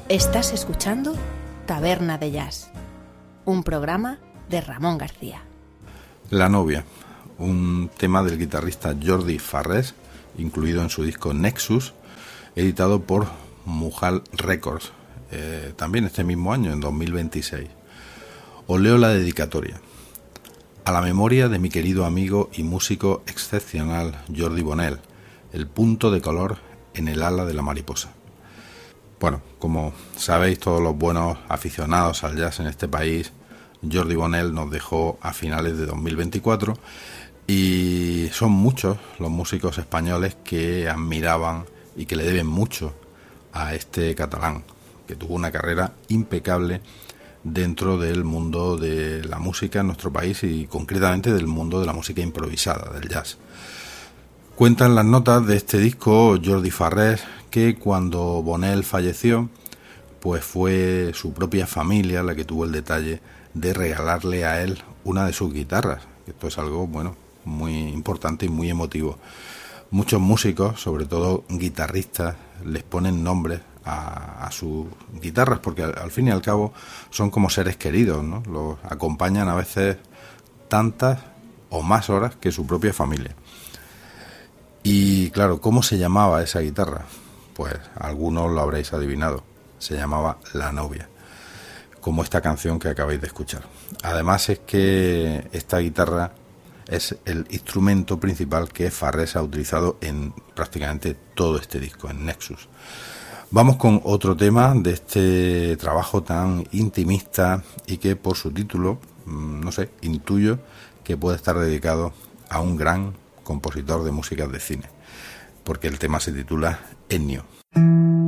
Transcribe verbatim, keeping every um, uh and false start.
Estás escuchando Taberna de Jazz, un programa de Ramón García. La novia, un tema del guitarrista Jordi Farrés, incluido en su disco Nexus, editado por Mujal Records, eh, también este mismo año, en dos mil veintiséis. Os leo la dedicatoria. A la memoria de mi querido amigo y músico excepcional Jordi Bonell, el punto de color en el ala de la mariposa. Bueno, como sabéis todos los buenos aficionados al jazz en este país, Jordi Bonell nos dejó a finales de dos mil veinticuatro y son muchos los músicos españoles que admiraban y que le deben mucho a este catalán, que tuvo una carrera impecable dentro del mundo de la música en nuestro país y concretamente del mundo de la música improvisada, del jazz. Cuentan las notas de este disco Jordi Farrés que cuando Bonell falleció, pues fue su propia familia la que tuvo el detalle de regalarle a él una de sus guitarras. Esto es algo, bueno, muy importante y muy emotivo. Muchos músicos, sobre todo guitarristas, les ponen nombres a, a sus guitarras porque al, al fin y al cabo son como seres queridos, ¿no? Los acompañan a veces tantas o más horas que su propia familia. Y claro, ¿cómo se llamaba esa guitarra? Pues algunos lo habréis adivinado. Se llamaba La Novia, como esta canción que acabáis de escuchar. Además es que esta guitarra es el instrumento principal que Farrés ha utilizado en prácticamente todo este disco, en Nexus. Vamos con otro tema de este trabajo tan intimista y que por su título, no sé, intuyo que puede estar dedicado a un gran compositor de música de cine, porque el tema se titula Ennio.